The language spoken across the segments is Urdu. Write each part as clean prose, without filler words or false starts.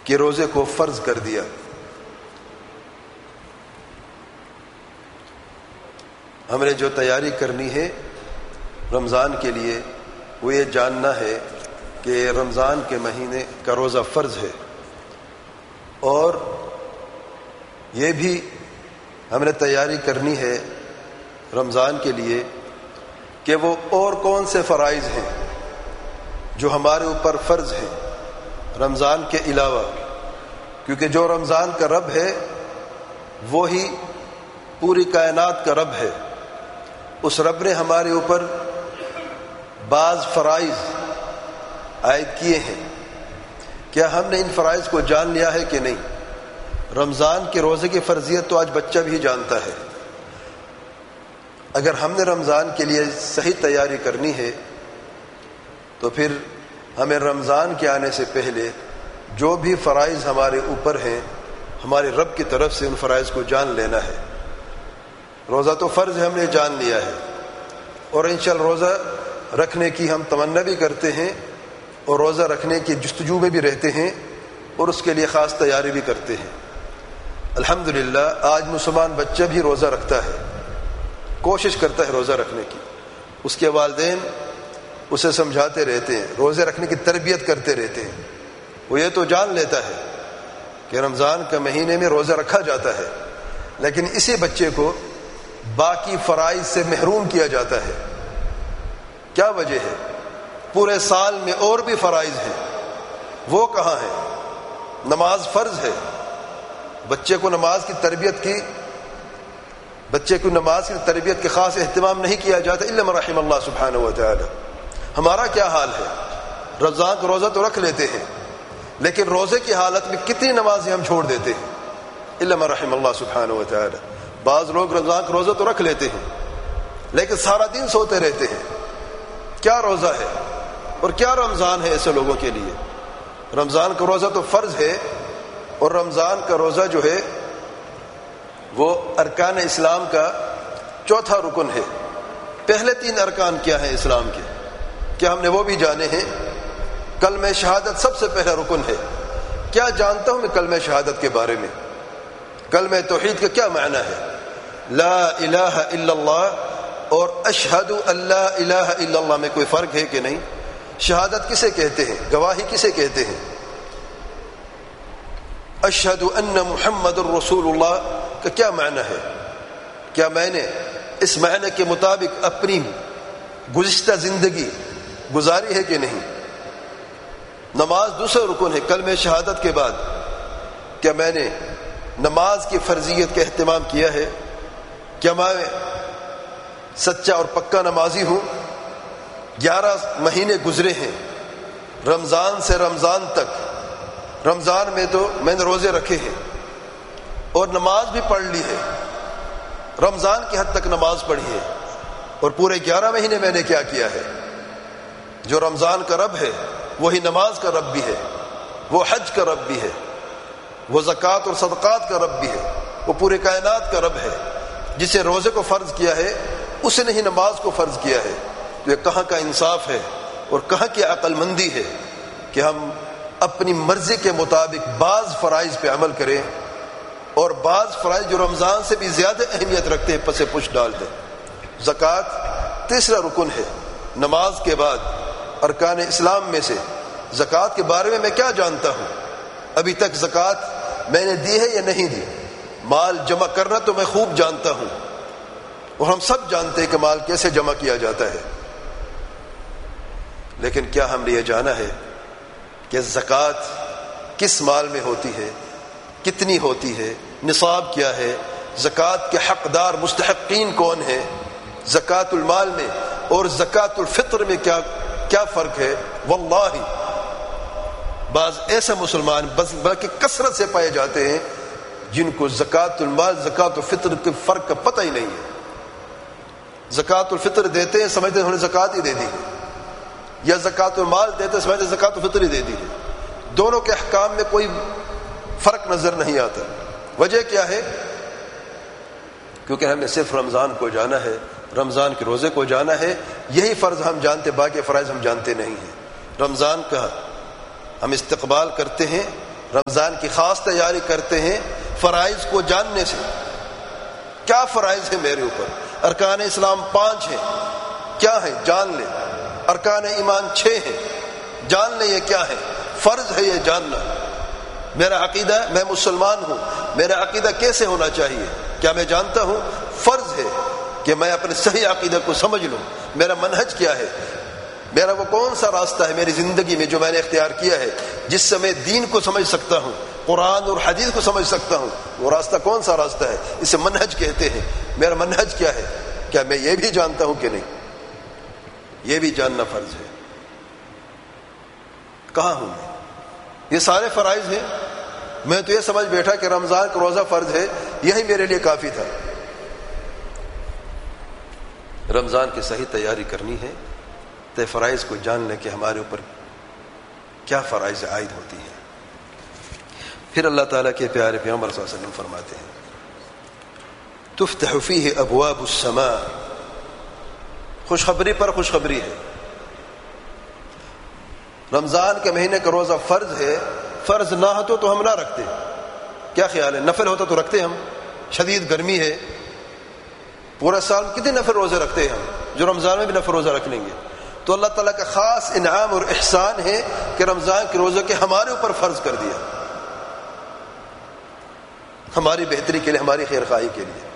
کہ روزے کو فرض کر دیا۔ ہم نے جو تیاری کرنی ہے رمضان کے لیے وہ یہ جاننا ہے کہ رمضان کے مہینے کا روزہ فرض ہے، اور یہ بھی ہم نے تیاری کرنی ہے رمضان کے لیے کہ وہ اور کون سے فرائض ہیں جو ہمارے اوپر فرض ہیں رمضان کے علاوہ، کیونکہ جو رمضان کا رب ہے وہی پوری کائنات کا رب ہے۔ اس رب نے ہمارے اوپر بعض فرائض عائد کیے ہیں، کیا ہم نے ان فرائض کو جان لیا ہے کہ نہیں؟ رمضان کے روزے کی فرضیت تو آج بچہ بھی جانتا ہے۔ اگر ہم نے رمضان کے لیے صحیح تیاری کرنی ہے تو پھر ہمیں رمضان کے آنے سے پہلے جو بھی فرائض ہمارے اوپر ہیں ہمارے رب کی طرف سے ان فرائض کو جان لینا ہے۔ روزہ تو فرض ہے، ہم نے جان لیا ہے، اور انشاءاللہ روزہ رکھنے کی ہم تمنا بھی کرتے ہیں اور روزہ رکھنے کی جستجو میں بھی رہتے ہیں اور اس کے لیے خاص تیاری بھی کرتے ہیں۔ الحمدللہ آج مسلمان بچہ بھی روزہ رکھتا ہے، کوشش کرتا ہے روزہ رکھنے کی، اس کے والدین اسے سمجھاتے رہتے ہیں، روزے رکھنے کی تربیت کرتے رہتے ہیں۔ وہ یہ تو جان لیتا ہے کہ رمضان کے مہینے میں روزہ رکھا جاتا ہے، لیکن اسی بچے کو باقی فرائض سے محروم کیا جاتا ہے۔ کیا وجہ ہے؟ پورے سال میں اور بھی فرائض ہیں، وہ کہاں ہیں؟ نماز فرض ہے، بچے کو نماز کی تربیت کے خاص اہتمام نہیں کیا جاتا الا من رحم اللہ سبحانہ و تعالی۔ ہمارا کیا حال ہے؟ رمضان کا روزہ تو رکھ لیتے ہیں، لیکن روزے کی حالت میں کتنی نمازیں ہم چھوڑ دیتے ہیں الا من رحم اللہ سبحانہ و تعالی۔ بعض لوگ رمضان کا روزہ تو رکھ لیتے ہیں لیکن سارا دن سوتے رہتے ہیں۔ کیا روزہ ہے اور کیا رمضان ہے ایسے لوگوں کے لیے؟ رمضان کا روزہ تو فرض ہے، اور رمضان کا روزہ جو ہے وہ ارکان اسلام کا چوتھا رکن ہے۔ پہلے 3 ارکان کیا ہیں اسلام کے؟ کیا ہم نے وہ بھی جانے ہیں؟ کلمہ شہادت سب سے پہلا رکن ہے۔ کیا جانتا ہوں میں کلمہ شہادت کے بارے میں؟ کلمہ توحید کا کیا معنی ہے؟ لا الہ الا اللہ اور اشہد ان لا الہ الا اللہ میں کوئی فرق ہے کہ نہیں؟ شہادت کسے کہتے ہیں؟ گواہی کسے کہتے ہیں؟ اشہد ان محمد الرسول اللہ کا کیا معنی ہے؟ کیا میں نے اس معنی کے مطابق اپنی گزشتہ زندگی گزاری ہے کہ نہیں؟ نماز دوسرا رکن ہے کلمہ شہادت کے بعد۔ کیا میں نے نماز کی فرضیت کا اہتمام کیا ہے؟ کیا میں سچا اور پکا نمازی ہوں؟ 11 مہینے گزرے ہیں رمضان سے رمضان تک، رمضان میں تو میں نے روزے رکھے ہیں اور نماز بھی پڑھ لی ہے، رمضان کی حد تک نماز پڑھی ہے، اور پورے 11 مہینے میں نے کیا کیا ہے؟ جو رمضان کا رب ہے وہی نماز کا رب بھی ہے، وہ حج کا رب بھی ہے، وہ زکوٰۃ اور صدقات کا رب بھی ہے، وہ پورے کائنات کا رب ہے۔ جسے روزے کو فرض کیا ہے اس نے ہی نماز کو فرض کیا ہے۔ تو یہ کہاں کا انصاف ہے اور کہاں کی عقل مندی ہے کہ ہم اپنی مرضی کے مطابق بعض فرائض پہ عمل کریں اور بعض فرائض جو رمضان سے بھی زیادہ اہمیت رکھتے ہیں پس پش ڈال دیں۔ زکوٰۃ تیسرا رکن ہے نماز کے بعد ارکان اسلام میں سے۔ زکوٰۃ کے بارے میں کیا جانتا ہوں؟ ابھی تک زکوٰۃ میں نے دی ہے یا نہیں دی؟ مال جمع کرنا تو میں خوب جانتا ہوں، اور ہم سب جانتے ہیں کہ مال کیسے جمع کیا جاتا ہے، لیکن کیا ہم نے یہ جانا ہے کہ زکوٰۃ کس مال میں ہوتی ہے، کتنی ہوتی ہے، نصاب کیا ہے، زکوٰۃ کے حقدار مستحقین کون ہیں، زکوٰۃ المال میں اور زکوٰۃ الفطر میں کیا فرق ہے؟ واللہ بعض ایسے مسلمان بلکہ کثرت سے پائے جاتے ہیں جن کو زکوٰۃ المال زکوٰۃ الفطر کے فرق کا پتہ ہی نہیں ہے۔ زکوٰۃ الفطر دیتے ہیں سمجھتے ہیں انہوں نے زکوٰۃ ہی دے دی ہے، یا زکوٰۃ المال دیتے ہیں سمجھتے ہیں زکوٰۃ الفطر ہی دے دی ہے۔ دونوں کے احکام میں کوئی فرق نظر نہیں آتا۔ وجہ کیا ہے؟ کیونکہ ہم نے صرف رمضان کو جانا ہے، رمضان کے روزے کو جانا ہے، یہی فرض ہم جانتے، باقی فرائض ہم جانتے نہیں ہیں۔ رمضان کا ہم استقبال کرتے ہیں، رمضان کی خاص تیاری کرتے ہیں فرائض کو جاننے سے. کیا فرائض ہے میرے اوپر؟ ارکان اسلام 5 ہیں، کیا ہے جان لے. ارکان ایمان 6 ہیں، جان لے یہ کیا ہے. فرض ہے یہ جاننا. میرا عقیدہ، میں مسلمان ہوں، میرا عقیدہ کیسے ہونا چاہیے؟ کیا میں جانتا ہوں؟ فرض ہے کہ میں اپنے صحیح عقیدہ کو سمجھ لوں. میرا منہج کیا ہے، میرا وہ کون سا راستہ ہے میری زندگی میں جو میں نے اختیار کیا ہے، جس سے میں دین کو سمجھ سکتا ہوں، قرآن اور حدیث کو سمجھ سکتا ہوں. وہ راستہ کون سا راستہ ہے؟ اسے منہج کہتے ہیں. میرا منہج کیا ہے؟ کیا میں یہ بھی جانتا ہوں کہ نہیں؟ یہ بھی جاننا فرض ہے. کہاں ہوں میں؟ یہ سارے فرائض ہیں. میں تو یہ سمجھ بیٹھا کہ رمضان کا روزہ فرض ہے، یہی میرے لیے کافی تھا. رمضان کی صحیح تیاری کرنی ہے تو فرائض کو جان لیں کہ ہمارے اوپر کیا فرائض عائد ہوتی ہیں. پھر اللہ تعالیٰ کے پیارے پیغمبر صلی اللہ علیہ وسلم فرماتے ہیں تفتح فیہ ابواب السماء. خوشخبری پر خوشخبری ہے. رمضان کے مہینے کا روزہ فرض ہے. فرض نہ ہو تو ہم نہ رکھتے. کیا خیال ہے؟ نفل ہوتا تو رکھتے ہم. شدید گرمی ہے، پورا سال کتنے نفل روزے رکھتے ہیں ہم، جو رمضان میں بھی نفل روزہ رکھ لیں گے. تو اللہ تعالیٰ کا خاص انعام اور احسان ہے کہ رمضان کے روزے کے ہمارے اوپر فرض کر دیا، ہماری بہتری کے لیے، ہماری خیر خواہی کے لیے.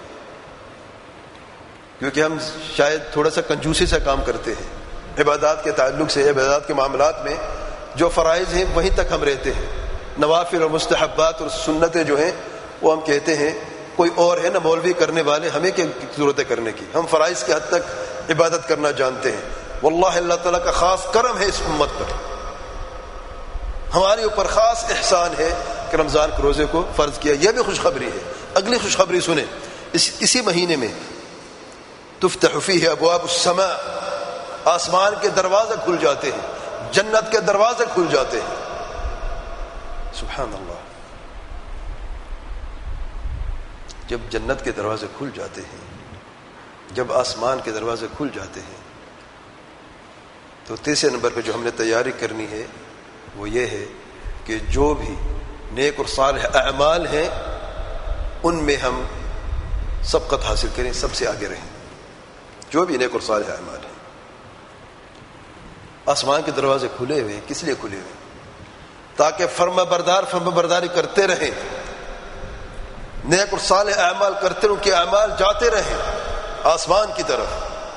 کیونکہ ہم شاید تھوڑا سا کنجوسی سے کام کرتے ہیں عبادات کے تعلق سے. عبادات کے معاملات میں جو فرائض ہیں وہیں تک ہم رہتے ہیں. نوافل اور مستحبات اور سنتیں جو ہیں وہ ہم کہتے ہیں کوئی اور ہے نا مولوی کرنے والے، ہمیں کیا ضرورت ہے کرنے کی. ہم فرائض کے حد تک عبادت کرنا جانتے ہیں. واللہ اللہ تعالیٰ کا خاص کرم ہے اس امت پر، ہمارے اوپر خاص احسان ہے کہ رمضان کے روزے کو فرض کیا. یہ بھی خوشخبری ہے. اگلی خوشخبری سنیں. اسی مہینے میں تفتح فیہ ابواب السماء، آسمان کے دروازے کھل جاتے ہیں، جنت کے دروازے کھل جاتے ہیں. سبحان اللہ. جب جنت کے دروازے کھل جاتے ہیں، جب آسمان کے دروازے کھل جاتے ہیں، تو تیسرے نمبر پہ جو ہم نے تیاری کرنی ہے وہ یہ ہے کہ جو بھی نیک اور صالح اعمال ہیں ان میں ہم سبقت حاصل کریں، سب سے آگے رہیں. جو بھی نیک اور صالح اعمال ہیں. آسمان کے دروازے کھلے ہوئے، کس لیے کھلے ہوئے؟ تاکہ فرما برداری کرتے رہیں، نیک اور صالح اعمال کرتے رہیں، ان کے اعمال جاتے رہیں آسمان کی طرف.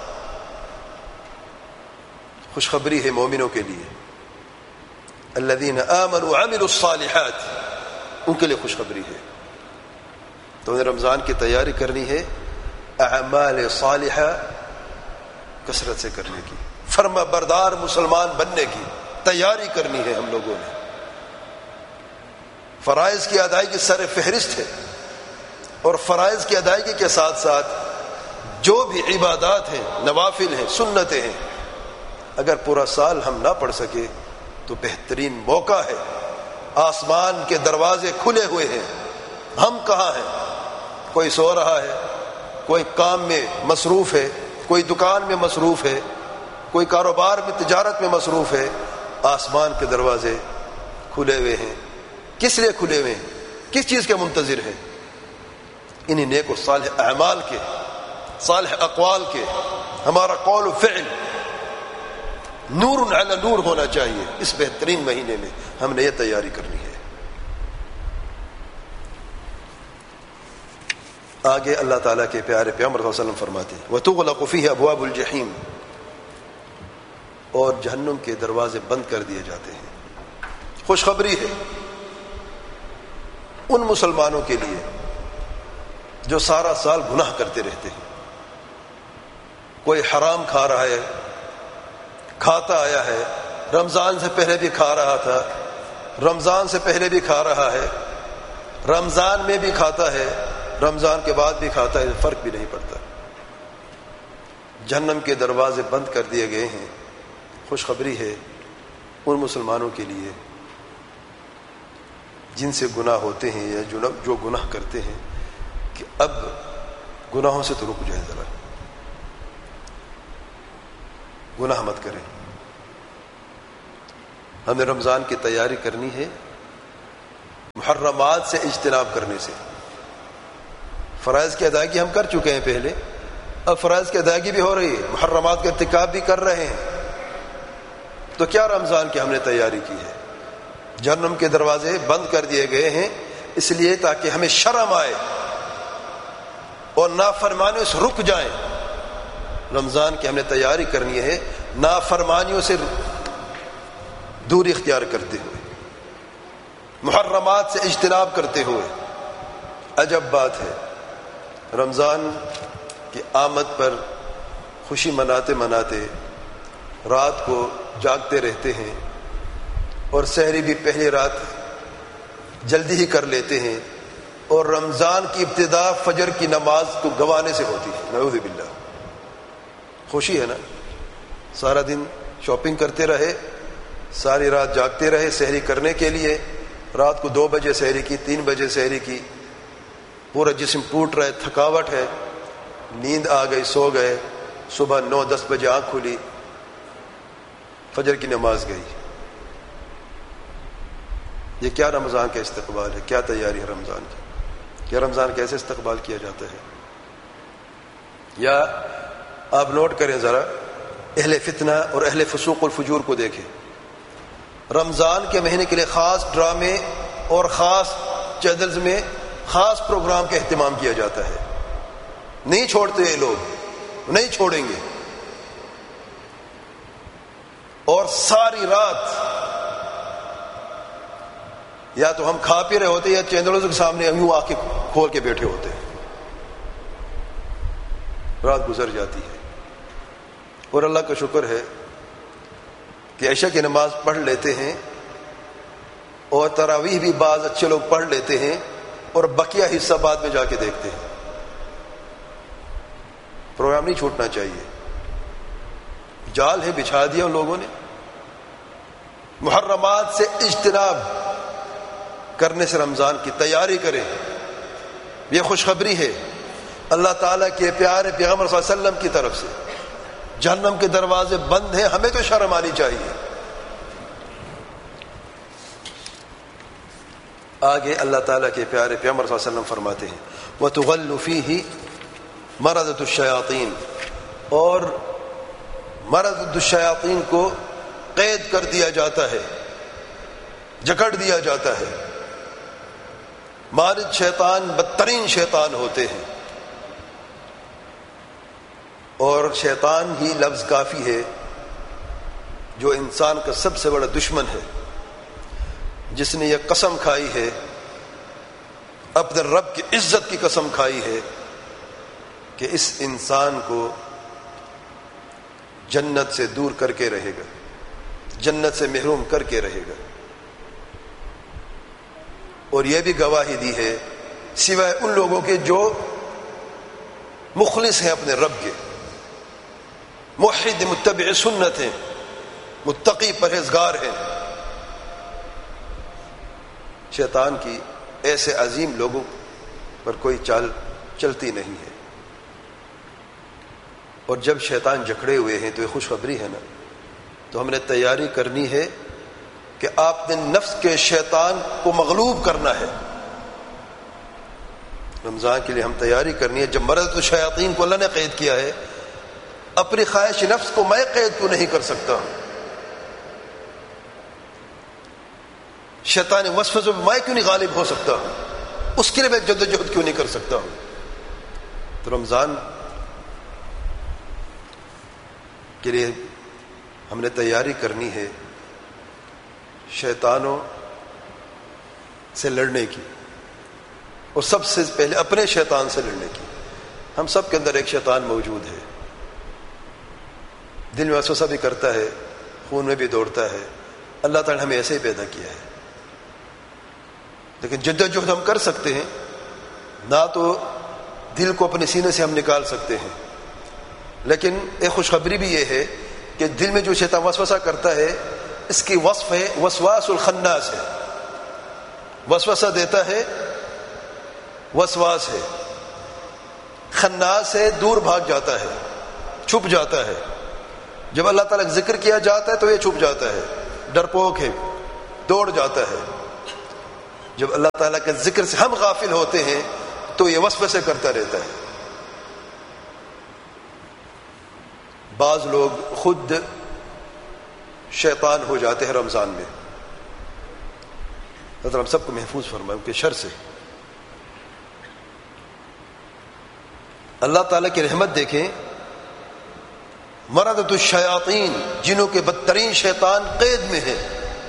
خوشخبری ہے مومنوں کے لیے، الذین آمنوا وعملوا الصالحات، ان کے لیے خوشخبری ہے. تو انہیں رمضان کی تیاری کرنی ہے اعمال صالحہ کثرت سے کرنے کی، فرما بردار مسلمان بننے کی تیاری کرنی ہے. ہم لوگوں نے فرائض کی ادائیگی سر فہرست ہے، اور فرائض کی ادائیگی کے ساتھ ساتھ جو بھی عبادات ہیں، نوافل ہیں، سنتیں ہیں، اگر پورا سال ہم نہ پڑھ سکے تو بہترین موقع ہے. آسمان کے دروازے کھلے ہوئے ہیں، ہم کہاں ہیں؟ کوئی سو رہا ہے، کوئی کام میں مصروف ہے، کوئی دکان میں مصروف ہے، کوئی کاروبار میں تجارت میں مصروف ہے. آسمان کے دروازے کھلے ہوئے ہیں. کس لیے کھلے ہوئے ہیں؟ کس چیز کے منتظر ہیں؟ انہیں نیک و صالح اعمال کے، صالح اقوال کے. ہمارا قول و فعل نور علی نور ہونا چاہیے. اس بہترین مہینے میں ہم نے یہ تیاری کرنی ہے. آگے اللہ تعالیٰ کے پیارے پیغمبر صلی اللہ علیہ وسلم فرماتے ہیں وَتُغْلَقُ فِيهِ أَبْوَابُ الْجَحِيمِ، اور جہنم کے دروازے بند کر دیے جاتے ہیں. خوشخبری ہے ان مسلمانوں کے لیے جو سارا سال گناہ کرتے رہتے ہیں. کوئی حرام کھا رہا ہے، کھاتا آیا ہے، رمضان سے پہلے بھی کھا رہا تھا، رمضان سے پہلے بھی کھا رہا ہے، رمضان میں بھی کھاتا ہے، رمضان کے بعد بھی کھاتا ہے، فرق بھی نہیں پڑتا. جہنم کے دروازے بند کر دیے گئے ہیں. خوشخبری ہے ان مسلمانوں کے لیے جن سے گناہ ہوتے ہیں یا جو گناہ کرتے ہیں کہ اب گناہوں سے تو رک جائیں، ذرا گناہ مت کریں. ہمیں رمضان کی تیاری کرنی ہے محرمات سے اجتناب کرنے سے. فرائض کی ادائیگی ہم کر چکے ہیں پہلے، اب فرائض کی ادائیگی بھی ہو رہی ہے، محرمات کا ارتکاب بھی کر رہے ہیں. تو کیا رمضان کی ہم نے تیاری کی ہے؟ جہنم کے دروازے بند کر دیے گئے ہیں اس لیے تاکہ ہمیں شرم آئے اور نافرمانیوں سے رک جائیں. رمضان کی ہم نے تیاری کرنی ہے نافرمانیوں سے دوری اختیار کرتے ہوئے، محرمات سے اجتناب کرتے ہوئے. عجب بات ہے، رمضان کی آمد پر خوشی مناتے مناتے رات کو جاگتے رہتے ہیں اور سحری بھی پہلی رات جلدی ہی کر لیتے ہیں، اور رمضان کی ابتدا فجر کی نماز کو گوانے سے ہوتی ہے. نعوذ باللہ. خوشی ہے نا، سارا دن شاپنگ کرتے رہے، ساری رات جاگتے رہے سحری کرنے کے لیے، رات کو 2 بجے سحری کی، 3 بجے سحری کی، پورا جسم ٹوٹ رہا ہے، تھکاوٹ ہے، نیند آ گئی، سو گئے، صبح 9-10 بجے آنکھ کھلی، فجر کی نماز گئی. یہ کیا رمضان کا استقبال ہے؟ کیا تیاری ہے رمضان کی؟ کیا رمضان کیسے استقبال کیا جاتا ہے؟ یا آپ نوٹ کریں ذرا، اہل فتنہ اور اہل فسوق الفجور کو دیکھیں. رمضان کے مہینے کے لیے خاص ڈرامے اور خاص چینلز میں خاص پروگرام کا اہتمام کیا جاتا ہے. نہیں چھوڑتے یہ لوگ، نہیں چھوڑیں گے. اور ساری رات یا تو ہم کھا پی رہے ہوتے یا چینلوں کے سامنے یوں آ کے کھول کے بیٹھے ہوتے ہیں. رات گزر جاتی ہے. اور اللہ کا شکر ہے کہ عشاء کی نماز پڑھ لیتے ہیں اور تراویح بھی بعض اچھے لوگ پڑھ لیتے ہیں اور بقیہ حصہ بعد میں جا کے دیکھتے ہیں. پروگرام نہیں چھوٹنا چاہیے. جال ہے بچھا دیا ان لوگوں نے. محرمات سے اجتناب کرنے سے رمضان کی تیاری کریں. یہ خوشخبری ہے اللہ تعالیٰ کے پیارے پیغمبر صلی اللہ علیہ وسلم کی طرف سے. جہنم کے دروازے بند ہیں، ہمیں تو شرم آنی چاہیے. آگے اللہ تعالیٰ کے پیارے پیغمبر صلی اللہ علیہ وسلم فرماتے ہیں وَتُغَلُّ فِيهِ مَرَدَةُ الشَّيَاطِينِ، اور مَرَدَةُ الشَّيَاطِينِ کو قید کر دیا جاتا ہے، جکڑ دیا جاتا ہے. مارد شیطان بدترین شیطان ہوتے ہیں، اور شیطان ہی لفظ کافی ہے جو انسان کا سب سے بڑا دشمن ہے، جس نے یہ قسم کھائی ہے، اپنے رب کی عزت کی قسم کھائی ہے کہ اس انسان کو جنت سے دور کر کے رہے گا، جنت سے محروم کر کے رہے گا. اور یہ بھی گواہی دی ہے سوائے ان لوگوں کے جو مخلص ہیں اپنے رب کے، موحد متبع سنت ہیں، متقی پرہیزگار ہیں. شیطان کی ایسے عظیم لوگوں پر کوئی چال چلتی نہیں ہے. اور جب شیطان جکڑے ہوئے ہیں تو یہ خوشخبری ہے نا. تو ہم نے تیاری کرنی ہے کہ آپ نے نفس کے شیطان کو مغلوب کرنا ہے. رمضان کے لیے ہم تیاری کرنی ہے. جب مرض الشیاطین کو اللہ نے قید کیا ہے، اپنی خواہش نفس کو میں قید کیوں نہیں کر سکتا ہوں؟ شیطان وسوسوں میں کیوں نہیں غالب ہو سکتا ہوں؟ اس کے لیے میں جدوجہد کیوں نہیں کر سکتا ہوں؟ تو رمضان کے لیے ہم نے تیاری کرنی ہے شیطانوں سے لڑنے کی، اور سب سے پہلے اپنے شیطان سے لڑنے کی. ہم سب کے اندر ایک شیطان موجود ہے، دل میں وسوسہ بھی کرتا ہے، خون میں بھی دوڑتا ہے. اللہ تعالی نے ہمیں ایسے ہی پیدا کیا ہے. لیکن جدوجہد ہم کر سکتے ہیں. نہ تو دل کو اپنے سینے سے ہم نکال سکتے ہیں، لیکن ایک خوشخبری بھی یہ ہے کہ دل میں جو شیطان وسوسہ کرتا ہے اس کی وصف ہے وسواس الخناس ہے. وسوسہ دیتا ہے، وسواس ہے. خناس ہے، دور بھاگ جاتا ہے، چھپ جاتا ہے. جب اللہ تعالیٰ کا ذکر کیا جاتا ہے تو یہ چھپ جاتا ہے، ڈرپوک ہے، دوڑ جاتا ہے. جب اللہ تعالیٰ کے ذکر سے ہم غافل ہوتے ہیں تو یہ وسوسے کرتا رہتا ہے. بعض لوگ خود شیطان ہو جاتے ہیں رمضان میں. حضرت ہم سب کو محفوظ فرمائے ان کے شر سے. اللہ تعالیٰ کی رحمت دیکھیں, مردۃ الشیاطین, جنوں کے بدترین شیطان قید میں ہے,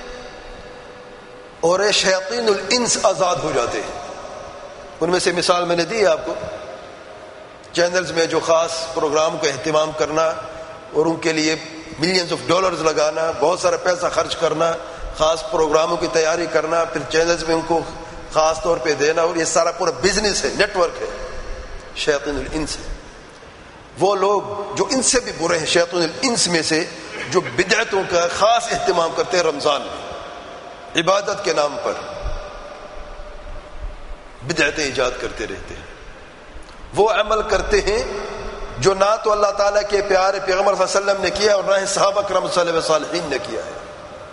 اور یہ شیاطین الانس آزاد ہو جاتے ہیں. ان میں سے مثال میں نے دی آپ کو, چینلز میں جو خاص پروگرام کا اہتمام کرنا اور ان کے لیے ملینز آف ڈالرز لگانا, بہت سارا پیسہ خرچ کرنا, خاص پروگراموں کی تیاری کرنا, پھر چینلز میں ان کو خاص طور پہ دینا, اور یہ سارا پورا بزنس ہے, نیٹ ورک ہے, شیاطین الانس ہے. وہ لوگ جو ان سے بھی برے ہیں شیاطین الانس میں سے, جو بدعتوں کا خاص اہتمام کرتے ہیں رمضان میں, عبادت کے نام پر بدعتیں ایجاد کرتے رہتے ہیں. وہ عمل کرتے ہیں جو نہ تو اللہ تعالیٰ کے پیارے پیغمبر صلی اللہ علیہ وسلم نے کیا اور نہ ہی صحابہ کرام صلی اللہ علیہ وسلم نے کیا ہے.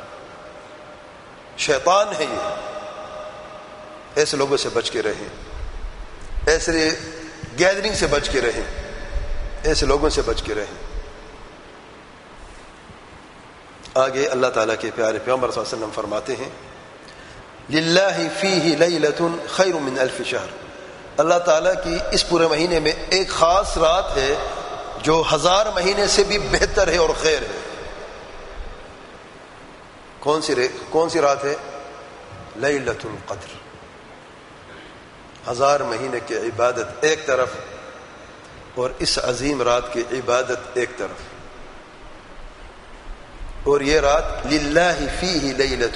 شیطان ہے یہ. ایسے لوگوں سے بچ کے رہیں, ایسے گیدرنگ سے بچ کے رہیں, ایسے لوگوں سے بچ کے رہیں. آگے اللہ تعالیٰ کے پیارے پیغمبر صلی اللہ علیہ وسلم فرماتے ہیں, للہ فیہ لیلۃ خیر من الف شہر. اللہ تعالیٰ کی اس پورے مہینے میں ایک خاص رات ہے جو 1000 مہینے سے بھی بہتر ہے اور خیر ہے. کون سی رات ہے؟ لیلۃ القدر. 1000 مہینے کی عبادت ایک طرف اور اس عظیم رات کی عبادت ایک طرف. اور یہ رات للہ فیہ لیلۃ,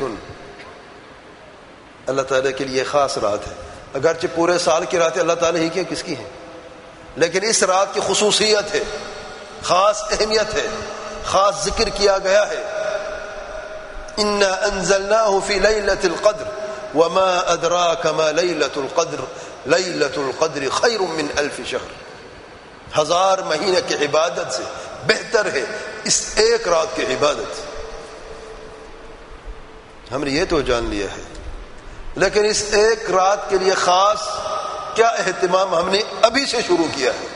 اللہ تعالیٰ کے لیے خاص رات ہے. اگرچہ پورے سال کی راتیں اللہ تعالیٰ ہی کی کس کی ہیں, لیکن اس رات کی خصوصیت ہے, خاص اہمیت ہے, خاص ذکر کیا گیا ہے. انا انزلناہ فی لیلۃ القدر وما ادراک ما لیلۃ القدر لیلۃ القدر خیر من الف شہر. 1000 مہینے کی عبادت سے بہتر ہے اس ایک رات کی عبادت. ہم نے یہ تو جان لیا ہے, لیکن اس ایک رات کے لیے خاص کیا اہتمام ہم نے ابھی سے شروع کیا ہے.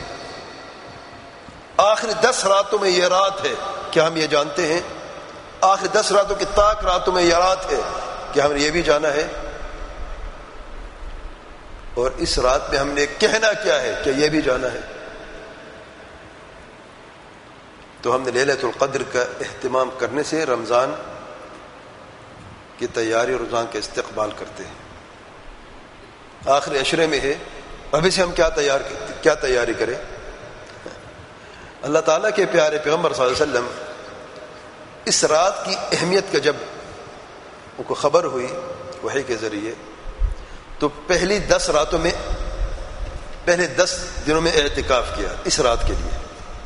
آخری 10 راتوں میں یہ رات ہے, کیا ہم یہ جانتے ہیں؟ آخری 10 راتوں کی طاق راتوں میں یہ رات ہے, کیا ہم نے یہ بھی جانا ہے؟ اور اس رات میں ہم نے کہنا کیا ہے, کیا یہ بھی جانا ہے؟ تو ہم نے لیلۃ القدر کا اہتمام کرنے سے رمضان کی تیاری اور رمضان کا استقبال کرتے ہیں. آخری عشرے میں ہے, ابھی سے ہم کیا تیاری کریں؟ اللہ تعالیٰ کے پیارے پیغمبر صلی اللہ علیہ وسلم اس رات کی اہمیت کا جب ان کو خبر ہوئی وحی کے ذریعے, تو پہلی 10 راتوں میں, پہلے 10 دنوں میں اعتکاف کیا اس رات کے لیے,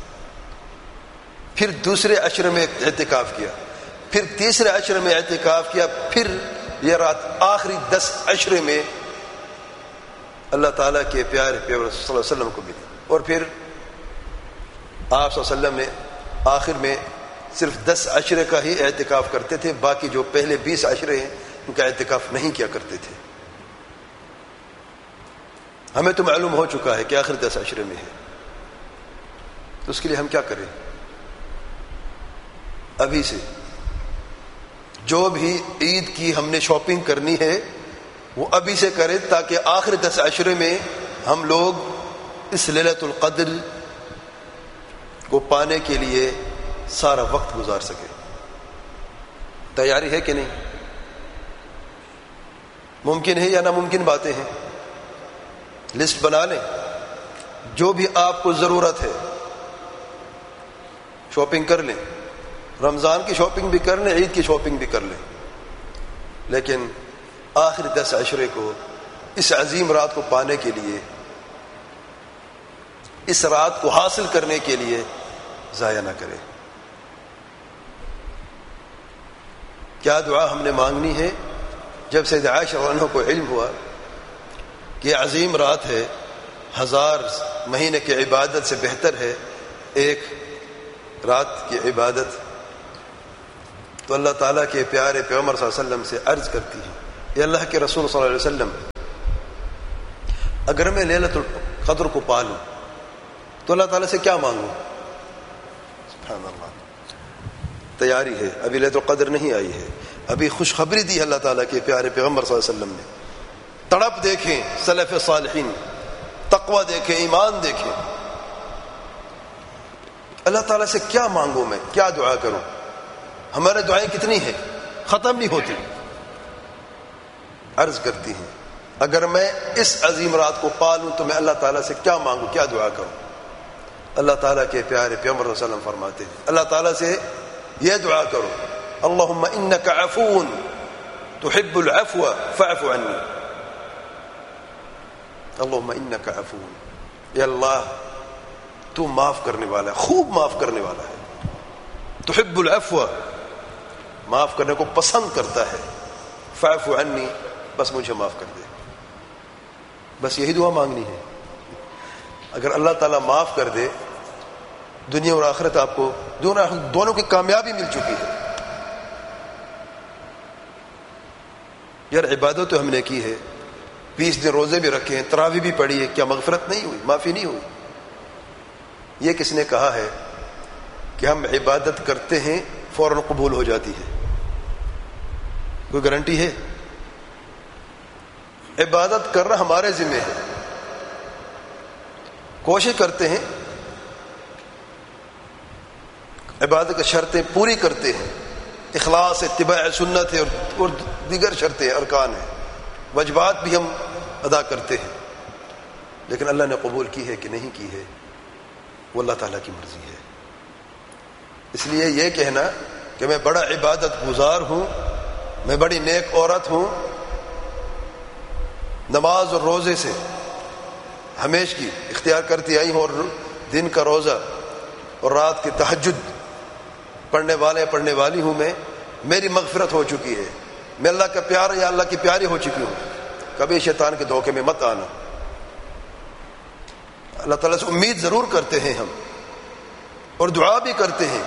پھر دوسرے عشرے میں اعتکاف کیا, پھر تیسرے عشرے میں اعتکاف کیا, پھر یہ رات آخری 10 عشرے میں اللہ تعالیٰ کے پیارے پیغمبر صلی اللہ علیہ وسلم کو ملی. اور پھر آپ صلی اللہ علیہ وسلم نے آخر میں صرف 10 عشرے کا ہی اعتکاف کرتے تھے, باقی جو پہلے 20 عشرے ہیں ان کا اعتکاف نہیں کیا کرتے تھے. ہمیں تو معلوم ہو چکا ہے کہ آخر 10 عشرے میں ہے, تو اس کے لیے ہم کیا کریں؟ ابھی سے جو بھی عید کی ہم نے شاپنگ کرنی ہے وہ ابھی سے کریں, تاکہ آخر 10 عشرے میں ہم لوگ اس لیلۃ القدر کو پانے کے لیے سارا وقت گزار سکیں. تیاری ہے کہ نہیں؟ ممکن ہے یا ناممکن باتیں ہیں؟ لسٹ بنا لیں, جو بھی آپ کو ضرورت ہے شاپنگ کر لیں. رمضان کی شاپنگ بھی کر لیں, عید کی شاپنگ بھی کر لیں, لیکن آخری 10 عشرے کو, اس عظیم رات کو پانے کے لیے, اس رات کو حاصل کرنے کے لیے ضائع نہ کریں. کیا دعا ہم نے مانگنی ہے؟ جب سید عائشہ رضی اللہ عنہا کو علم ہوا کہ یہ عظیم رات ہے, 1000 مہینے کی عبادت سے بہتر ہے ایک رات کی عبادت, تو اللہ تعالیٰ کے پیارے پیغمبر صلی اللہ علیہ وسلم سے عرض کرتی ہے, یا اللہ کے رسول صلی اللہ علیہ وسلم، اگر میں لیلۃ القدر کو پا لوں تو اللہ تعالیٰ سے کیا مانگوں؟ سبحان اللہ، تیاری ہے، ابھی لیلۃ القدر نہیں آئی ہے، ابھی خوشخبری دی ہے اللہ تعالیٰ کے پیارے پیغمبر صلی اللہ علیہ وسلم نے۔ تڑپ دیکھیں سلف صالحین، تقوی دیکھیں، ایمان دیکھیں، اللہ تعالیٰ سے کیا مانگوں میں، کیا دعا کروں؟ ہمارے دعائیں کتنی ہیں، ختم نہیں ہوتی۔ عرض کرتی ہیں اگر میں اس عظیم رات کو پا لوں تو میں اللہ تعالیٰ سے کیا مانگوں، کیا دعا کروں؟ اللہ تعالیٰ کے پیارے پیغمبر صلی اللہ علیہ وسلم فرماتے ہیں اللہ تعالیٰ سے یہ دعا کرو، اللہم انک عفو تحب العفو فاعف عنی، اللہم انک عفو، یا اللہ تو معاف کرنے والا ہے، خوب معاف کرنے والا ہے، تحب العفو، معاف کرنے کو پسند کرتا ہے، فاعف عنی، بس مجھے معاف کر دے۔ بس یہی دعا مانگنی ہے۔ اگر اللہ تعالیٰ معاف کر دے، دنیا اور آخرت آپ کو دونوں کی کامیابی مل چکی ہے۔ یار عبادت تو ہم نے کی ہے، 20 دن روزے بھی رکھے ہیں، تراویح بھی پڑھی ہے، کیا مغفرت نہیں ہوئی، معافی نہیں ہوئی؟ یہ کس نے کہا ہے کہ ہم عبادت کرتے ہیں فوراً قبول ہو جاتی ہے؟ کوئی گارنٹی ہے؟ عبادت کرنا ہمارے ذمہ ہے، کوشش کرتے ہیں، عبادت کی شرطیں پوری کرتے ہیں، اخلاص، اتباع سنت ہے اور دیگر شرطیں ارکان ہیں، واجبات بھی ہم ادا کرتے ہیں، لیکن اللہ نے قبول کی ہے کہ نہیں کی ہے وہ اللہ تعالیٰ کی مرضی ہے۔ اس لیے یہ کہنا کہ میں بڑا عبادت گزار ہوں، میں بڑی نیک عورت ہوں، نماز اور روزے سے ہمیشہ کی اختیار کرتی آئی ہوں، اور دن کا روزہ اور رات کی تہجد پڑھنے والی ہوں، میں میری مغفرت ہو چکی ہے، میں اللہ کا پیارا یا اللہ کی پیاری ہو چکی ہوں، کبھی شیطان کے دھوکے میں مت آنا۔ اللہ تعالیٰ سے امید ضرور کرتے ہیں ہم، اور دعا بھی کرتے ہیں،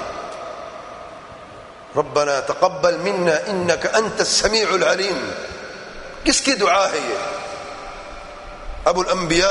ربنا تقبل منا انک انت السمیع العلیم۔ کس کی دعا ہے یہ؟ ابو الانبیاء،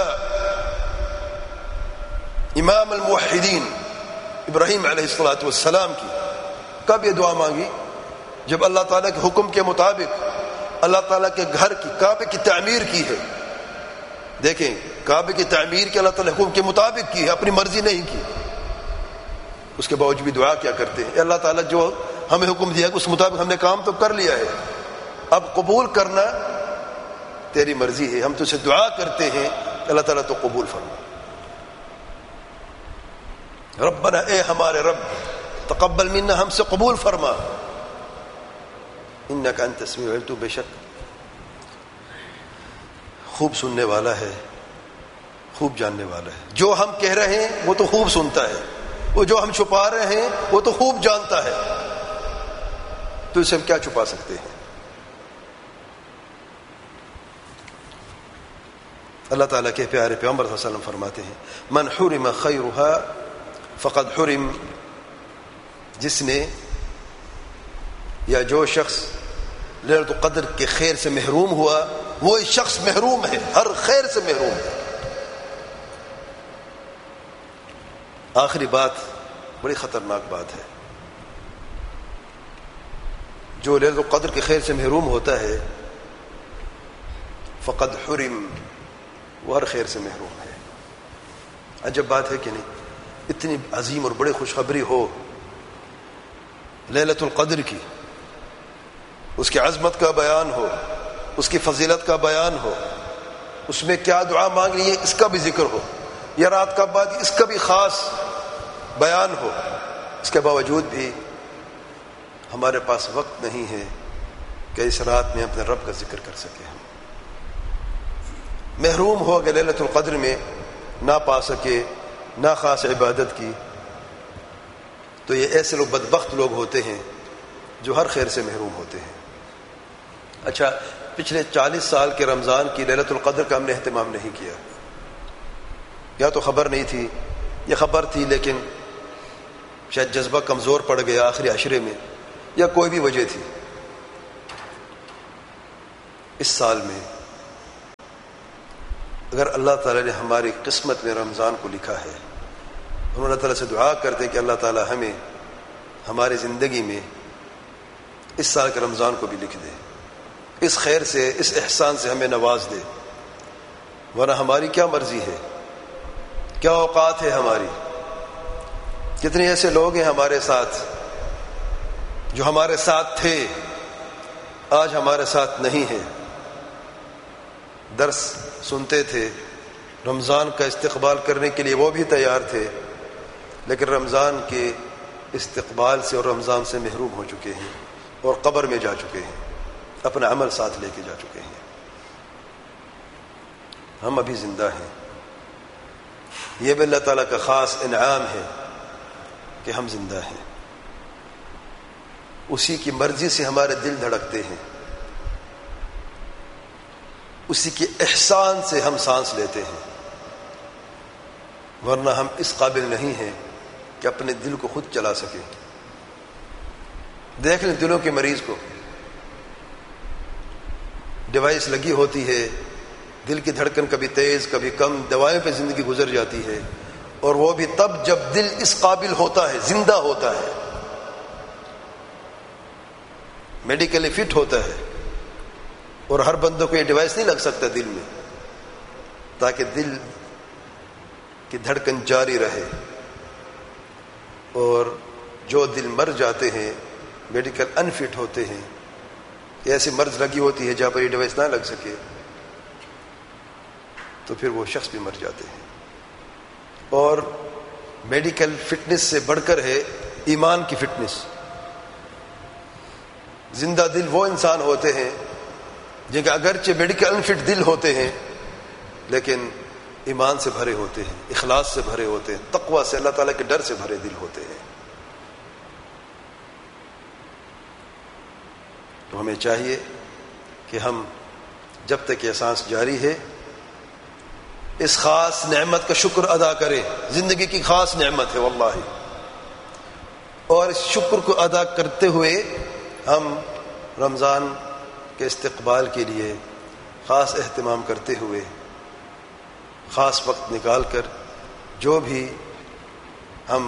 امام الموحدین ابراہیم علیہ السلام کی۔ کب یہ دعا مانگی؟ جب اللہ تعالیٰ کے حکم کے مطابق اللہ تعالیٰ کے گھر کی، کعبے کی تعمیر کی ہے۔ دیکھیں، کعبے کی تعمیر کے اللہ تعالیٰ حکم کے مطابق کی ہے، اپنی مرضی نہیں کی۔ اس کے باوجود بھی دعا کیا کرتے ہیں، اللہ تعالیٰ جو ہمیں حکم دیا اس مطابق ہم نے کام تو کر لیا ہے، اب قبول کرنا تیری مرضی ہے، ہم تجھ سے دعا کرتے ہیں اللہ تعالیٰ تو قبول فرما۔ ربنا، اے ہمارے رب، تقبل منا، ہم سے قبول فرما، انک انت السمیع العلیم، تو بے شک خوب سننے والا ہے، خوب جاننے والا ہے، جو ہم کہہ رہے ہیں وہ تو خوب سنتا ہے، وہ جو ہم چھپا رہے ہیں وہ تو خوب جانتا ہے، تو اسے ہم کیا چھپا سکتے ہیں؟ اللہ تعالیٰ کے پیارے پیغمبر صلی اللہ علیہ وسلم فرماتے ہیں من حرم خیرها فقد حرم، جس نے یا جو شخص لیلۃ القدر کے خیر سے محروم ہوا، وہ شخص محروم ہے، ہر خیر سے محروم ہے۔ آخری بات بڑی خطرناک بات ہے، جو لیلۃ القدر کے خیر سے محروم ہوتا ہے فقد حرم، وہ ہر خیر سے محروم ہے۔ عجب بات ہے کہ نہیں؟ اتنی عظیم اور بڑی خوشخبری ہو لیلۃ القدر کی، اس کی عظمت کا بیان ہو، اس کی فضیلت کا بیان ہو، اس میں کیا دعا مانگنی ہے اس کا بھی ذکر ہو، یا رات کا بعد اس کا بھی خاص بیان ہو، اس کے باوجود بھی ہمارے پاس وقت نہیں ہے کہ اس رات میں اپنے رب کا ذکر کر سکیں۔ ہم محروم ہو گئے لیلۃ القدر میں، نہ پا سکے، نہ خاص عبادت کی، تو یہ ایسے لوگ بدبخت لوگ ہوتے ہیں جو ہر خیر سے محروم ہوتے ہیں۔ اچھا، پچھلے 40 سال کے رمضان کی لیلۃ القدر کا ہم نے اہتمام نہیں کیا، یا تو خبر نہیں تھی، یا خبر تھی لیکن شاید جذبہ کمزور پڑ گیا آخری عشرے میں، یا کوئی بھی وجہ تھی۔ اس سال میں اگر اللہ تعالیٰ نے ہماری قسمت میں رمضان کو لکھا ہے، ہم اللہ تعالیٰ سے دعا کرتے ہیں کہ اللہ تعالیٰ ہمیں ہماری زندگی میں اس سال کے رمضان کو بھی لکھ دے، اس خیر سے، اس احسان سے ہمیں نواز دے، ورنہ ہماری کیا مرضی ہے، کیا اوقات ہے ہماری. کتنے ایسے لوگ ہیں ہمارے ساتھ جو ہمارے ساتھ تھے، آج ہمارے ساتھ نہیں ہیں. درس سنتے تھے، رمضان کا استقبال کرنے کے لیے وہ بھی تیار تھے، لیکن رمضان کے استقبال سے اور رمضان سے محروم ہو چکے ہیں اور قبر میں جا چکے ہیں، اپنا عمل ساتھ لے کے جا چکے ہیں. ہم ابھی زندہ ہیں. یہ بھی اللہ تعالیٰ کا خاص انعام ہے کہ ہم زندہ ہیں. اسی کی مرضی سے ہمارے دل دھڑکتے ہیں، اسی کے احسان سے ہم سانس لیتے ہیں، ورنہ ہم اس قابل نہیں ہیں کہ اپنے دل کو خود چلا سکیں. دیکھ لیں دلوں کے مریض کو، ڈیوائس لگی ہوتی ہے، دل کی دھڑکن کبھی تیز کبھی کم، دوائیں پہ زندگی گزر جاتی ہے، اور وہ بھی تب جب دل اس قابل ہوتا ہے، زندہ ہوتا ہے، میڈیکلی فٹ ہوتا ہے. اور ہر بندوں کو یہ ڈیوائس نہیں لگ سکتا دل میں، تاکہ دل کی دھڑکن جاری رہے. اور جو دل مر جاتے ہیں، میڈیکل انفٹ ہوتے ہیں، ایسی مرض لگی ہوتی ہے جہاں پر یہ ڈیوائس نہ لگ سکے، تو پھر وہ شخص بھی مر جاتے ہیں. اور میڈیکل فٹنس سے بڑھ کر ہے ایمان کی فٹنس. زندہ دل وہ انسان ہوتے ہیں جن کے اگرچہ میڈیکل انفٹ دل ہوتے ہیں، لیکن ایمان سے بھرے ہوتے ہیں، اخلاص سے بھرے ہوتے ہیں، تقوی سے، اللہ تعالیٰ کے ڈر سے بھرے دل ہوتے ہیں. تو ہمیں چاہیے کہ ہم جب تک یہ سانس جاری ہے اس خاص نعمت کا شکر ادا کریں. زندگی کی خاص نعمت ہے واللہ، اور اس شکر کو ادا کرتے ہوئے ہم رمضان کے استقبال کے لیے خاص اہتمام کرتے ہوئے، خاص وقت نکال کر جو بھی ہم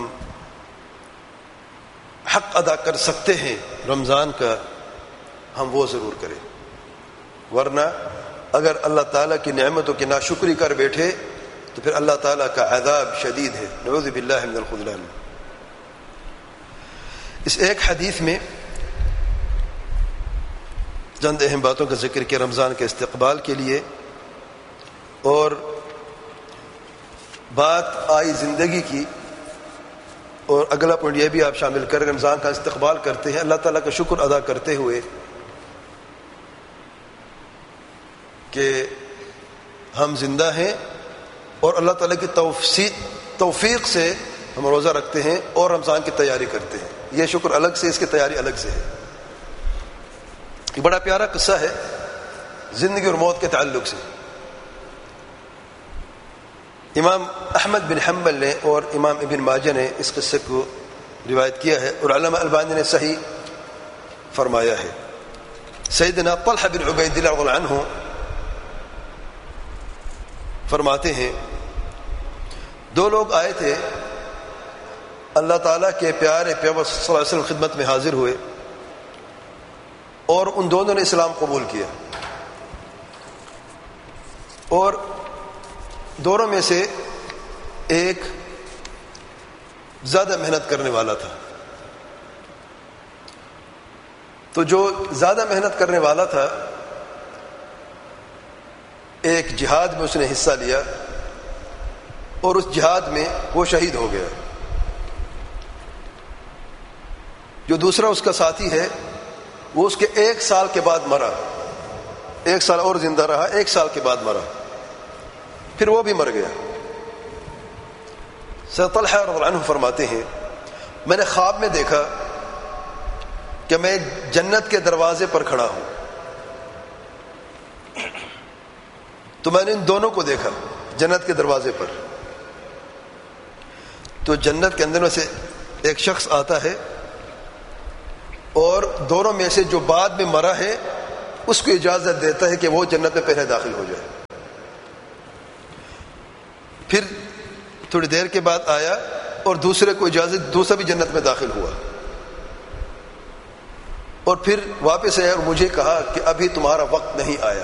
حق ادا کر سکتے ہیں رمضان کا، ہم وہ ضرور کریں. ورنہ اگر اللہ تعالیٰ کی نعمتوں کی ناشکری کر بیٹھے تو پھر اللہ تعالیٰ کا عذاب شدید ہے، نعوذ باللہ من الخذلان. اس ایک حدیث میں چند اہم باتوں کا ذکر کیا رمضان کے استقبال کے لیے، اور بات آئی زندگی کی. اور اگلا پوائنٹ یہ بھی آپ شامل کر رمضان کا استقبال کرتے ہیں اللہ تعالیٰ کا شکر ادا کرتے ہوئے کہ ہم زندہ ہیں، اور اللہ تعالیٰ کی توفیق سے ہم روزہ رکھتے ہیں اور رمضان کی تیاری کرتے ہیں. یہ شکر الگ سے، اس کی تیاری الگ سے ہے. یہ بڑا پیارا قصہ ہے زندگی اور موت کے تعلق سے. امام احمد بن حنبل نے اور امام ابن ماجہ نے اس قصے کو روایت کیا ہے، اور علامہ البانی نے صحیح فرمایا ہے. سیدنا طلحہ بن عبید اللہ رضی اللہ عنہ فرماتے ہیں، دو لوگ آئے تھے، اللہ تعالیٰ کے پیارے پیغمبر صلی اللہ علیہ وسلم خدمت میں حاضر ہوئے، اور ان دونوں نے اسلام قبول کیا. اور دونوں میں سے ایک زیادہ محنت کرنے والا تھا. تو جو زیادہ محنت کرنے والا تھا، ایک جہاد میں اس نے حصہ لیا اور اس جہاد میں وہ شہید ہو گیا. جو دوسرا اس کا ساتھی ہے وہ اس کے 1 سال کے بعد مرا، 1 سال اور زندہ رہا، 1 سال کے بعد مرا، پھر وہ بھی مر گیا. سیدنا طلحہ رضی اللہ عنہ فرماتے ہیں، میں نے خواب میں دیکھا کہ میں جنت کے دروازے پر کھڑا ہوں. تو میں نے ان دونوں کو دیکھا جنت کے دروازے پر. تو جنت کے اندر میں سے ایک شخص آتا ہے، اور دونوں میں سے جو بعد میں مرا ہے اس کو اجازت دیتا ہے کہ وہ جنت میں پہلے داخل ہو جائے. پھر تھوڑی دیر کے بعد آیا اور دوسرے کو اجازت، دوسرا بھی جنت میں داخل ہوا، اور پھر واپس آیا اور مجھے کہا کہ ابھی تمہارا وقت نہیں آیا.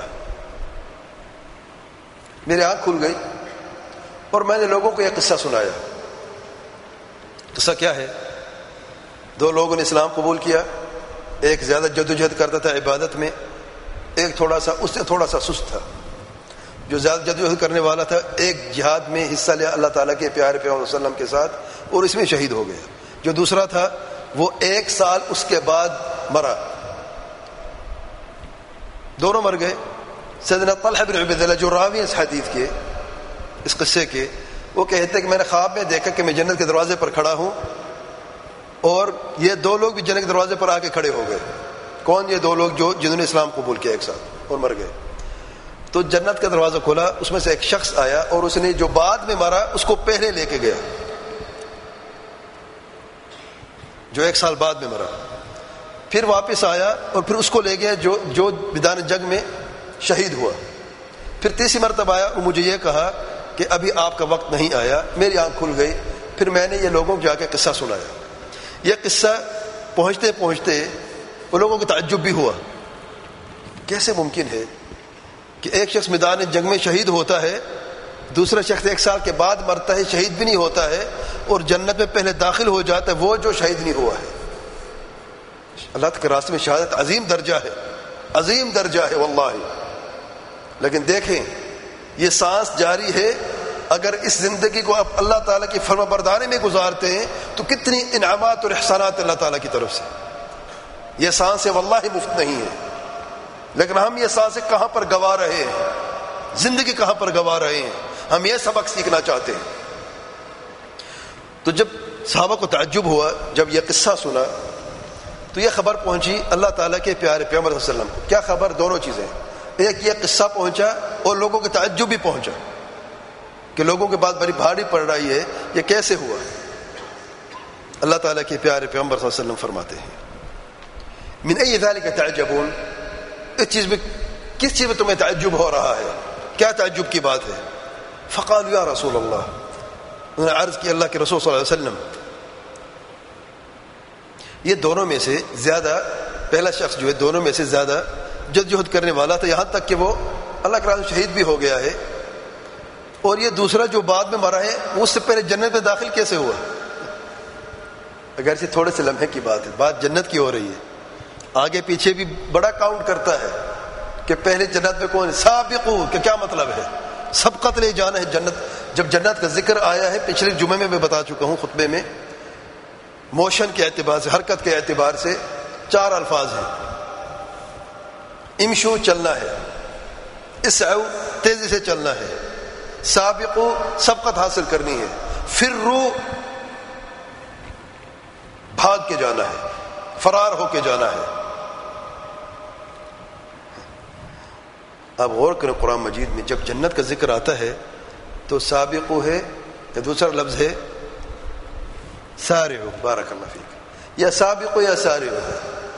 میری آنکھ کھل گئی اور میں نے لوگوں کو یہ قصہ سنایا. قصہ کیا ہے؟ دو لوگوں نے اسلام قبول کیا، ایک زیادہ جدوجہد کرتا تھا عبادت میں، ایک تھوڑا سا اس سے تھوڑا سا سست تھا. جو زیادہ جدوجہد کرنے والا تھا ایک جہاد میں حصہ لیا اللہ تعالیٰ کے پیارے پیغمبر صلی اللہ علیہ وسلم کے ساتھ اور اس میں شہید ہو گیا. جو دوسرا تھا وہ 1 سال اس کے بعد مرا. دونوں مر گئے. سیدنا طلحہ بن عبید اللہ جو راوی اس حدیث کے، اس قصے کے، وہ کہتے ہیں کہ میں نے خواب میں دیکھا کہ میں جنت کے دروازے پر کھڑا ہوں اور یہ 2 لوگ بھی جنت کے دروازے پر آ کے کھڑے ہو گئے. کون؟ یہ 2 لوگ جنہوں نے اسلام قبول کیا ایک ساتھ اور مر گئے. تو جنت کا دروازہ کھلا، اس میں سے ایک شخص آیا اور اس نے جو بعد میں مرا اس کو پہلے لے کے گیا، جو 1 سال بعد میں مرا. پھر واپس آیا اور پھر اس کو لے گیا جو میدان جنگ میں شہید ہوا. پھر تیسری مرتبہ آیا اور مجھے یہ کہا کہ ابھی آپ کا وقت نہیں آیا. میری آنکھ کھل گئی. پھر میں نے یہ لوگوں کو جا کے قصہ سنایا. یہ قصہ پہنچتے پہنچتے وہ لوگوں کو تعجب بھی ہوا، کیسے ممکن ہے کہ ایک شخص میدان جنگ میں شہید ہوتا ہے، دوسرا شخص 1 سال کے بعد مرتا ہے، شہید بھی نہیں ہوتا ہے اور جنت میں پہلے داخل ہو جاتا ہے وہ جو شہید نہیں ہوا ہے. اللہ کے راستے میں شہادت عظیم درجہ ہے، عظیم درجہ ہے واللہ. لیکن دیکھیں یہ سانس جاری ہے، اگر اس زندگی کو آپ اللہ تعالیٰ کی فرما برداری میں گزارتے ہیں تو کتنی انعامات اور احسانات اللہ تعالیٰ کی طرف سے. یہ سانسیں واللہ مفت نہیں ہے، لیکن ہم یہ سانسیں کہاں پر گوا رہے ہیں، زندگی کہاں پر گوا رہے ہیں. ہم یہ سبق سیکھنا چاہتے ہیں. تو جب صحابہ کو تعجب ہوا، جب یہ قصہ سنا تو یہ خبر پہنچی اللہ تعالیٰ کے پیارے پیغمبر صلی اللہ علیہ وسلم کو. کیا خبر؟ دونوں چیزیں. ایک یہ قصہ پہنچا اور لوگوں کے تعجب بھی پہنچا کہ لوگوں کے بعد بڑی بھاری پڑ رہی ہے، یہ کیسے ہوا. اللہ تعالیٰ کے پیارے پیغمبر صلی اللہ علیہ وسلم فرماتے ہیں من ای ذالک تعجبون، اس چیز میں کس چیز میں تمہیں تعجب ہو رہا ہے، کیا تعجب کی بات ہے؟ فقالوا یا رسول اللہ، انہوں نے عرض کی اللہ کے رسول صلی اللہ علیہ وسلم یہ دونوں میں سے زیادہ، پہلا شخص جو ہے دونوں میں سے زیادہ جدوجہد کرنے والا تھا، یہاں تک کہ وہ اللہ کے راستے میں شہید بھی ہو گیا ہے، اور یہ دوسرا جو بعد میں مرا ہے وہ اس سے پہلے جنت میں داخل کیسے ہوا؟ اگرچہ تھوڑے سے لمحے کی بات ہے، بات جنت کی ہو رہی ہے، آگے پیچھے بھی بڑا کاؤنٹ کرتا ہے کہ پہلے جنت میں کون ہے. سابقو کہ کیا مطلب ہے؟ سبقت لے جانا ہے. جنت جب جنت کا ذکر آیا ہے، پچھلے جمعے میں بتا چکا ہوں خطبے میں، موشن کے اعتبار سے، حرکت کے اعتبار سے 4 الفاظ ہیں. امشو چلنا ہے، اسعو تیزی سے چلنا ہے، سابقو سبقت حاصل کرنی ہے، فرو بھاگ کے جانا ہے، فرار ہو کے جانا ہے. آپ غور کریں قرآن مجید میں جب جنت کا ذکر آتا ہے تو سابقو ہے یا دوسرا لفظ ہے سارعو، بارک اللہ فیک، یا سابقو یا سارعو ہے.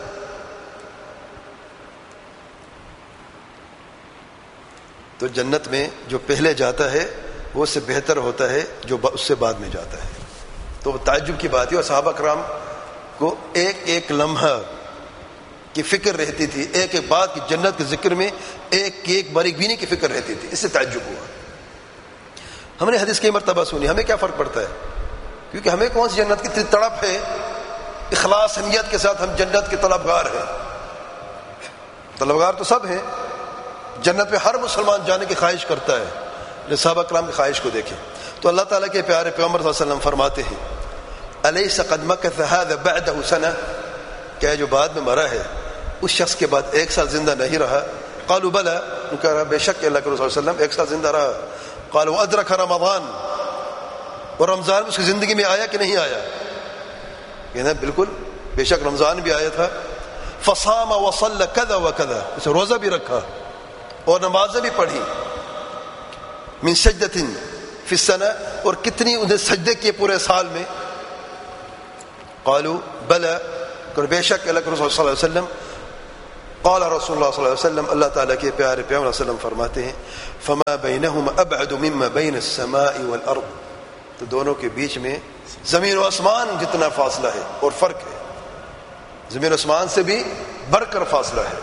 تو جنت میں جو پہلے جاتا ہے وہ اس سے بہتر ہوتا ہے جو اس سے بعد میں جاتا ہے. تو تعجب کی بات ہے، اور صحابہ کرام کو ایک ایک لمحہ کی فکر رہتی تھی، ایک ایک بات کی جنت کے ذکر میں ایک ایک باریک بینی کی فکر رہتی تھی. اس سے تعجب ہوا. ہم نے حدیث کئی مرتبہ سنی، ہمیں کیا فرق پڑتا ہے؟ کیونکہ ہمیں کون سی جنت کی تڑپ ہے، اخلاص نیت کے ساتھ ہم جنت کے طلبگار ہیں. طلبگار تو سب ہیں، جنت میں ہر مسلمان جانے کی خواہش کرتا ہے. صحابہ کرام کی خواہش کو دیکھیں تو اللہ تعالیٰ کے پیارے پیغمبر صلی اللہ علیہ وسلم فرماتے ہیں الیس قد مکث هذا بعده سنہ، کیا جو بعد میں مرا ہے اس شخص کے بعد 1 سال زندہ نہیں رہا؟ قالوا بلا، ان کا بے شک اللہ کے رسول صلی اللہ علیہ وسلم 1 سال زندہ رہا. قالوا ادرک رمضان، اور رمضان اس کی زندگی میں آیا کہ نہیں آیا؟ کہنا بالکل بے شک رمضان بھی آیا تھا. فصام وصلى كذا وكذا، اسے روزہ بھی رکھا اور نمازیں بھی پڑھی. من سجدۃ فی السنہ، اور کتنی انہیں سجدے کیے پورے سال میں؟ قالوا بلا، اور بے شک اللہ کے رسول صلی اللہ علیہ وسلم قال رسول اللہ صلی اللہ علیہ وسلم، اللہ تعالیٰ کے پیارے پیغمبر صلی اللہ علیہ وسلم فرماتے ہیں فما بینہما ابعد مما بین السماء والارض، تو دونوں کے بیچ میں زمین و آسمان جتنا فاصلہ ہے اور فرق ہے، زمین و آسمان سے بھی بڑھ کر فاصلہ ہے۔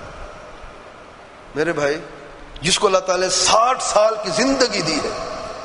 میرے بھائی، جس کو اللہ تعالیٰ نے 60 سال کی زندگی دی ہے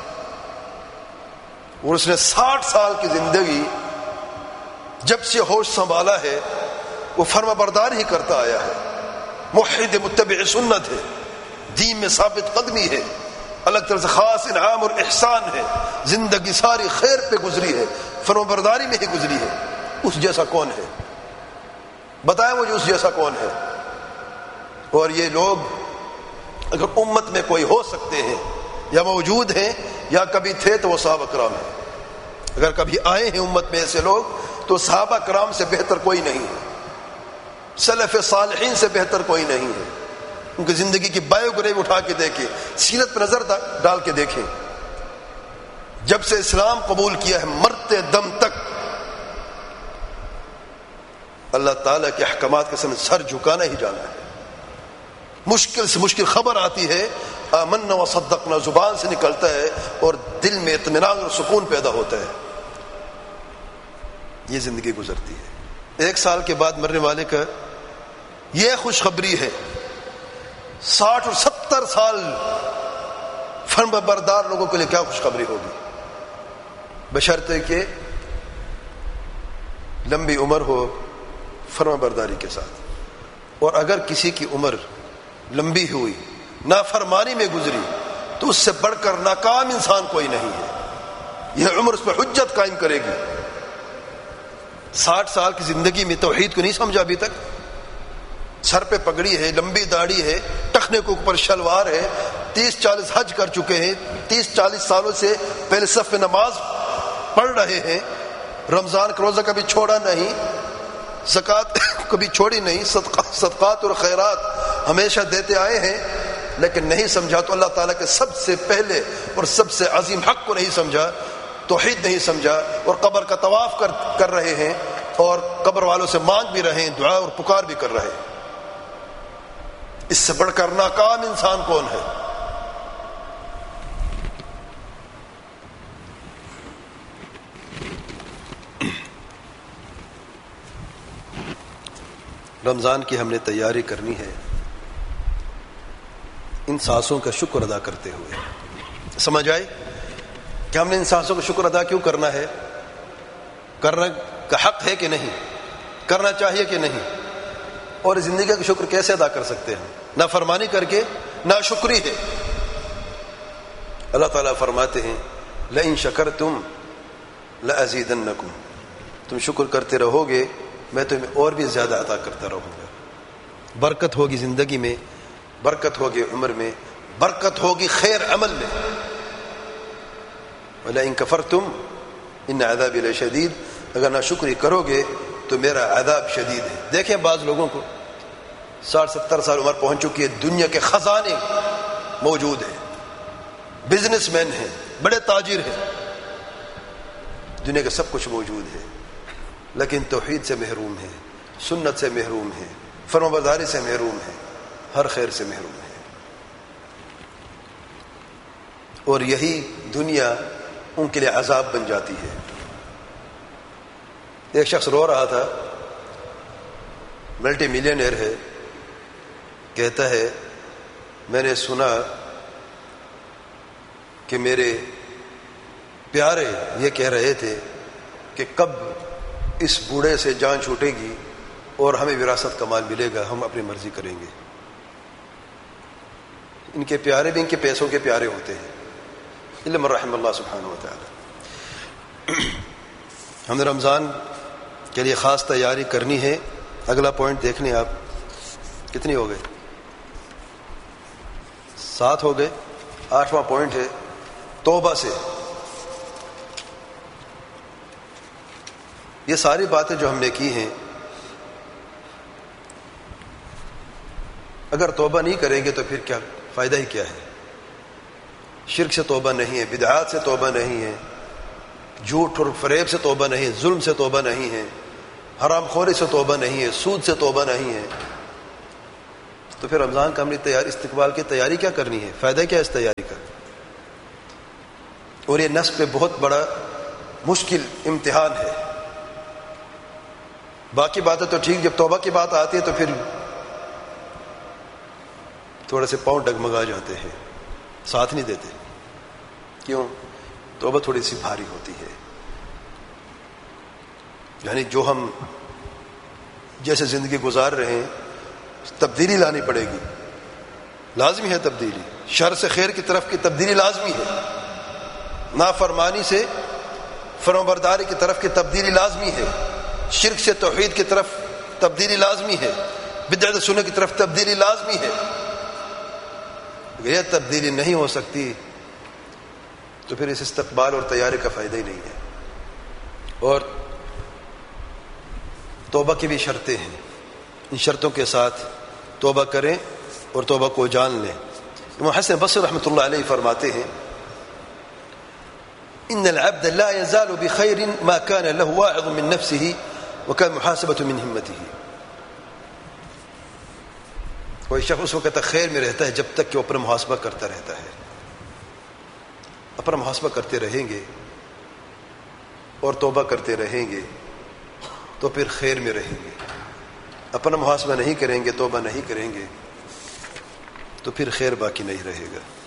اور اس نے 60 سال کی زندگی جب سے ہوش سنبھالا ہے وہ فرما بردار ہی کرتا آیا ہے، موحد متبع سنت ہے، دین میں ثابت قدمی ہے، الگ طرح سے خاص انعام اور احسان ہے، زندگی ساری خیر پہ گزری ہے، فرما برداری میں ہی گزری ہے۔ اس جیسا کون ہے؟ بتائیں مجھے اس جیسا کون ہے؟ اور یہ لوگ اگر امت میں کوئی ہو سکتے ہیں یا موجود ہیں یا کبھی تھے تو وہ صحابہ کرام ہیں۔ اگر کبھی آئے ہیں امت میں ایسے لوگ تو صحابہ کرام سے بہتر کوئی نہیں ہے، سلف صالحین سے بہتر کوئی نہیں ہے۔ ان کی زندگی کی بایوگرافی اٹھا کے دیکھیں، سیرت پر نظر ڈال کے دیکھیں، جب سے اسلام قبول کیا ہے مرتے دم تک اللہ تعالیٰ کے احکامات کے سامنے سر جھکانا ہی جانا ہے۔ مشکل سے مشکل خبر آتی ہے، آمنا و صدقنا زبان سے نکلتا ہے اور دل میں اطمینان اور سکون پیدا ہوتا ہے۔ یہ زندگی گزرتی ہے۔ 1 سال کے بعد مرنے والے کا یہ خوشخبری ہے، 60 اور 70 سال فرما بردار لوگوں کے لیے کیا خوشخبری ہوگی، بشرطے کہ لمبی عمر ہو فرما برداری کے ساتھ۔ اور اگر کسی کی عمر لمبی ہوئی نافرمانی میں گزری تو اس سے بڑھ کر ناکام انسان کوئی نہیں ہے، یہ عمر اس پہ حجت قائم کرے گی۔ 60 سال کی زندگی میں توحید کو نہیں سمجھا ابھی تک، سر پہ پگڑی ہے، لمبی داڑھی ہے، ٹخنے کے اوپر شلوار ہے، 30-40 حج کر چکے ہیں، 30-40 سالوں سے پہلے صف میں نماز پڑھ رہے ہیں، رمضان کا روزہ کبھی چھوڑا نہیں، زکوٰۃ کبھی چھوڑی نہیں، صدقات اور خیرات ہمیشہ دیتے آئے ہیں، لیکن نہیں سمجھا تو اللہ تعالیٰ کے سب سے پہلے اور سب سے عظیم حق کو نہیں سمجھا، توحید نہیں سمجھا، اور قبر کا طواف کر رہے ہیں اور قبر والوں سے مانگ بھی رہے ہیں، دعا اور پکار بھی کر رہے ہیں۔ اس سے بڑھ کر ناکام انسان کون ہے؟ رمضان کی ہم نے تیاری کرنی ہے ان سانسوں کا شکر ادا کرتے ہوئے۔ سمجھ آئے کہ ہم نے ان سانسوں کا شکر ادا کیوں کرنا ہے؟ کرنا کا حق ہے کہ نہیں؟ کرنا چاہیے کہ نہیں؟ اور زندگی کا شکر کیسے ادا کر سکتے ہیں؟ نہ فرمانی کر کے، نہ شکری ہے۔ اللہ تعالیٰ فرماتے ہیں لئن شکرتم لأزیدنکم، تم شکر کرتے رہو گے میں تمہیں اور بھی زیادہ عطا کرتا رہوں گا۔ برکت ہوگی زندگی میں، برکت ہوگی عمر میں، برکت ہوگی خیر عمل میں۔ وَلَئِن كَفَرْتُمْ إِنَّ عَذَابِي لَشَدِيدٌ، اگر نہ شکری کرو گے تو میرا عذاب شدید ہے۔ دیکھیں بعض لوگوں کو 60-70 سال عمر پہنچ چکی ہے، دنیا کے خزانے موجود ہیں، بزنس مین ہیں، بڑے تاجر ہیں، دنیا کا سب کچھ موجود ہے، لیکن توحید سے محروم ہے، سنت سے محروم ہے، فرمانبرداری سے محروم ہے، ہر خیر سے محروم ہے۔ اور یہی دنیا ان کے لیے عذاب بن جاتی ہے۔ ایک شخص رو رہا تھا، ملٹی ملینئر ہے، کہتا ہے میں نے سنا کہ میرے پیارے یہ کہہ رہے تھے کہ کب اس بوڑھے سے جان چھوٹے گی اور ہمیں وراثت کا مال ملے گا، ہم اپنی مرضی کریں گے۔ ان کے پیارے بھی ان کے پیسوں کے پیارے ہوتے ہیں، الا من رحم اللہ سبحانہ و تعالی۔ ہم نے رمضان کے لیے خاص تیاری کرنی ہے۔ اگلا پوائنٹ دیکھ لیں آپ، کتنی ہو گئے؟ 7 ہو گئے۔ 8واں پوائنٹ ہے توبہ سے۔ یہ ساری باتیں جو ہم نے کی ہیں، اگر توبہ نہیں کریں گے تو پھر کیا فائدہ ہی کیا ہے؟ شرک سے توبہ نہیں ہے، بدعات سے توبہ نہیں ہے، جھوٹ اور فریب سے توبہ نہیں ہے، ظلم سے توبہ نہیں ہے، حرام خوری سے توبہ نہیں ہے، سود سے توبہ نہیں ہے، تو پھر رمضان کا ہم نے استقبال کی تیاری کیا کرنی ہے؟ فائدہ کیا اس تیاری کا؟ اور یہ نفس پہ بہت بڑا مشکل امتحان ہے. باقی باتیں تو ٹھیک، جب توبہ کی بات آتی ہے تو پھر تھوڑے سے پاؤں ڈگمگا جاتے ہیں، ساتھ نہیں دیتے. کیوں؟ توبہ تھوڑی سی بھاری ہوتی ہے. یعنی جو ہم جیسے زندگی گزار رہے ہیں تبدیلی لانی پڑے گی، لازمی ہے تبدیلی. شر سے خیر کی طرف کی تبدیلی لازمی ہے، نافرمانی سے فرمانبرداری کی طرف کی تبدیلی لازمی ہے، شرک سے توحید کی طرف تبدیلی لازمی ہے، بدعت سنت کی طرف تبدیلی لازمی ہے. اگر یہ تبدیلی نہیں ہو سکتی تو پھر اس استقبال اور تیاری کا فائدہ ہی نہیں ہے. اور توبہ کی بھی شرطیں ہیں، ان شرطوں کے ساتھ توبہ کریں اور توبہ کو جان لیں. امام حسن بصری رحمۃ اللہ علیہ فرماتے ہیں ان العبد لا يزال بخير ما كان له واعظ من نفسه وكان محاسبة من همته. کوئی شخص اس وقت تک خیر میں رہتا ہے جب تک کہ وہ اپنا محاسبہ کرتا رہتا ہے. اپنا محاسبہ کرتے رہیں گے اور توبہ کرتے رہیں گے تو پھر خیر میں رہیں گے. اپنا محاسبہ نہیں کریں گے، توبہ نہیں کریں گے تو پھر خیر باقی نہیں رہے گا.